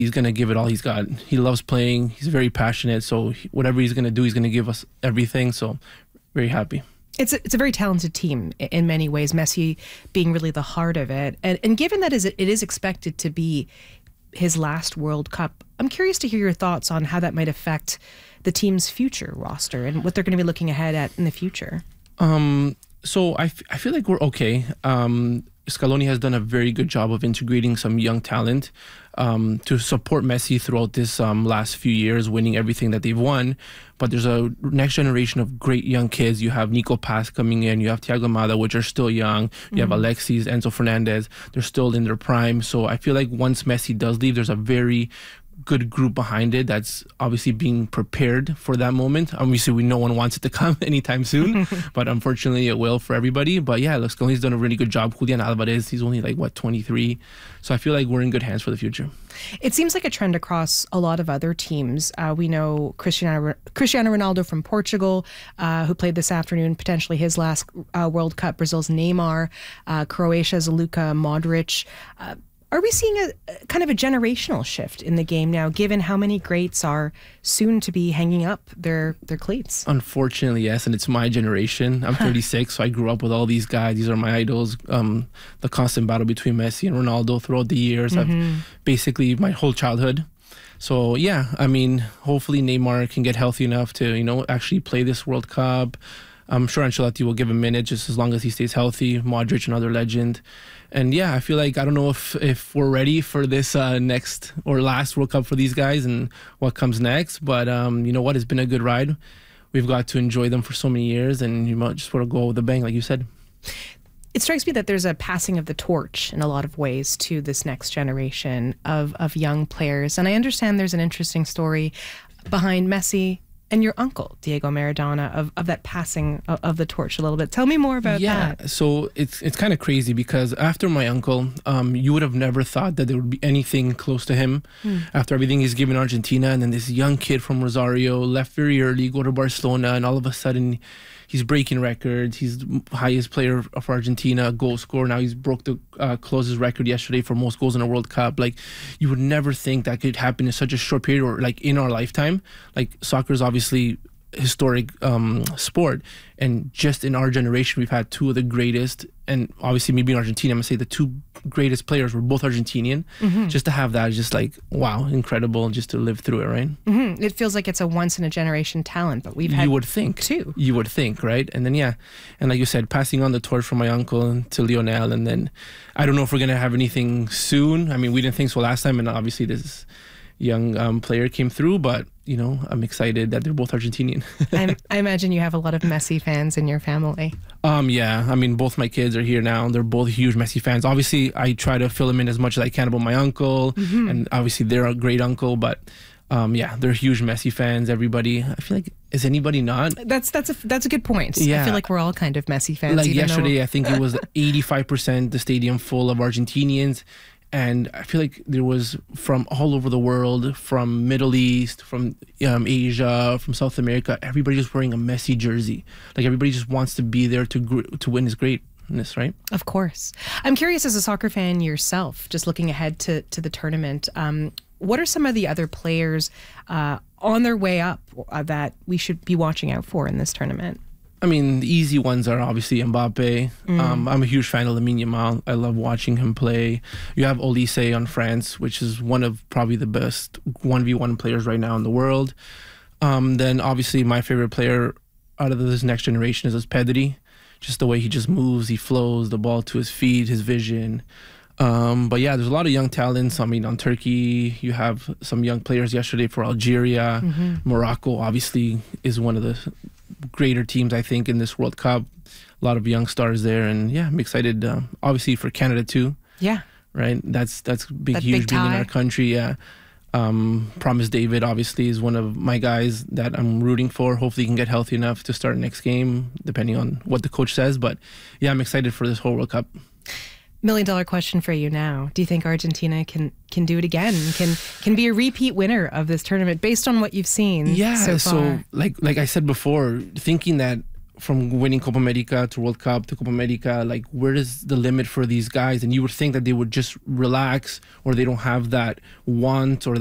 He's going to give it all he's got. He loves playing. He's very passionate. So whatever he's going to do, he's going to give us everything. So very happy. It's a very talented team in many ways, Messi being really the heart of it. And given that it is expected to be his last World Cup, I'm curious to hear your thoughts on how that might affect the team's future roster and what they're going to be looking ahead at in the future. So I feel like we're okay. Scaloni has done a very good job of integrating some young talent to support Messi throughout this last few years, winning everything that they've won. But there's a next generation of great young kids. You have Nico Paz coming in. You have Thiago Mata, which are still young. You have Alexis, Enzo Fernandez. They're still in their prime. So I feel like once Messi does leave, there's a very good group behind it that's obviously being prepared for that moment. Obviously, no one wants it to come anytime soon, but unfortunately it will for everybody. But yeah, Scaloni's done a really good job. Julian Alvarez, he's only 23. So I feel like we're in good hands for the future. It seems like a trend across a lot of other teams. We know Cristiano Ronaldo from Portugal, who played this afternoon, potentially his last World Cup. Brazil's Neymar, Croatia's Luka Modric. Are we seeing a kind of a generational shift in the game now, given how many greats are soon to be hanging up their cleats? Unfortunately, yes, and it's my generation. I'm 36, so I grew up with all these guys. These are my idols. The constant battle between Messi and Ronaldo throughout the years. I've basically my whole childhood. So yeah, I mean, hopefully Neymar can get healthy enough to, actually play this World Cup. I'm sure Ancelotti will give him minutes just as long as he stays healthy. Modric, another legend. And yeah, I feel like, I don't know if we're ready for this next or last World Cup for these guys and what comes next. But you know what? It's been a good ride. We've got to enjoy them for so many years, and you might just want to go with a bang, like you said. It strikes me that there's a passing of the torch in a lot of ways to this next generation of young players. And I understand there's an interesting story behind Messi and your uncle, Diego Maradona, of that passing of the torch a little bit. Tell me more about that. Yeah, so it's kind of crazy because after my uncle, you would have never thought that there would be anything close to him after everything he's given Argentina. And then this young kid from Rosario left very early, go to Barcelona, and all of a sudden he's breaking records. He's the highest player of Argentina, goal scorer. Now he's broke the closest record yesterday for most goals in a World Cup. Like, you would never think that could happen in such a short period or like in our lifetime. Like, soccer is obviously historic sport, and just in our generation we've had two of the greatest, and obviously me being Argentinian, I'm gonna say the two greatest players were both Argentinian. Just to have that is just like, wow, incredible, just to live through it, right? It feels like it's a once in a generation talent, but we've had you would think two. You would think, right? And then yeah, and like you said, passing on the torch from my uncle to Lionel, and then I don't know if we're gonna have anything soon. I mean, we didn't think so last time, and obviously this young player came through, but I'm excited that they're both Argentinian. I imagine you have a lot of Messi fans in your family. Yeah, I mean, both my kids are here now. They're both huge Messi fans. Obviously, I try to fill them in as much as I can about my uncle, and obviously they're a great uncle, but yeah, they're huge Messi fans. Everybody, I feel like, is anybody not? That's a good point. Yeah. I feel like we're all kind of Messi fans. Like yesterday, I think it was 85% the stadium full of Argentinians. And I feel like there was from all over the world, from Middle East, from Asia, from South America, everybody just wearing a Messi jersey. Like, everybody just wants to be there to win his greatness, right? Of course. I'm curious, as a soccer fan yourself, just looking ahead to the tournament, what are some of the other players on their way up that we should be watching out for in this tournament? I mean, the easy ones are obviously Mbappe. I'm a huge fan of Lamine Yamal. I love watching him play. You have Olise on France, which is one of probably the best 1v1 players right now in the world. Then obviously my favorite player out of this next generation is Pedri. Just the way he just moves, he flows the ball to his feet, his vision. But yeah, there's a lot of young talents. I mean, on Turkey, you have some young players yesterday for Algeria. Morocco obviously is one of the greater teams, I think, in this World Cup. A lot of young stars there, and yeah, I'm excited. Obviously for Canada too. Yeah. Right. That's huge being in our country. Yeah. Promise David obviously is one of my guys that I'm rooting for. Hopefully he can get healthy enough to start next game, depending on what the coach says. But yeah, I'm excited for this whole World Cup. $1 million question for you now. Do you think Argentina can do it again? Can be a repeat winner of this tournament based on what you've seen so far? So like I said before, thinking that from winning Copa America to World Cup to Copa America, like where is the limit for these guys? And you would think that they would just relax, or they don't have that want or